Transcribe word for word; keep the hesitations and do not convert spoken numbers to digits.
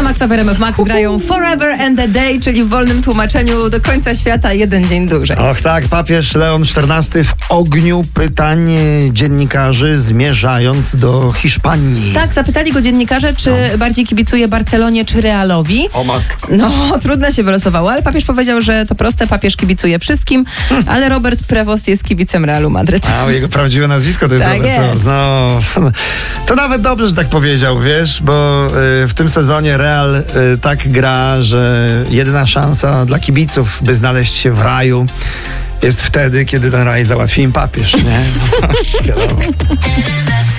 Maxa w R M F Max grają Forever and a Day, czyli w wolnym tłumaczeniu do końca świata jeden dzień dłużej. Och tak, papież Leon czternasty w ogniu pytań dziennikarzy, zmierzając do Hiszpanii. Tak, zapytali go dziennikarze, czy no. bardziej kibicuje Barcelonie czy Realowi. O matko. No, trudno się wylosowało, ale papież powiedział, że to proste, papież kibicuje wszystkim, hmm. ale Robert Prevost jest kibicem Realu Madryt. A, jego prawdziwe nazwisko to jest tak Robert Prevost. No, to nawet dobrze, że tak powiedział, wiesz, bo y, w tym sezonie Real y, tak gra, że jedyna szansa dla kibiców, by znaleźć się w raju, jest wtedy, kiedy ten raj załatwi im papież, nie? No to wiadomo.